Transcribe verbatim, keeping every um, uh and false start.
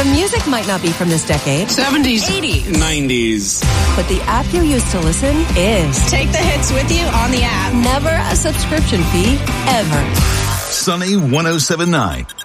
music might not be from this decade. seventies. eighties. nineties. But the app you use to listen is. Take the hits with you on the app. Never a subscription fee, ever. Sunny one oh seven point nine.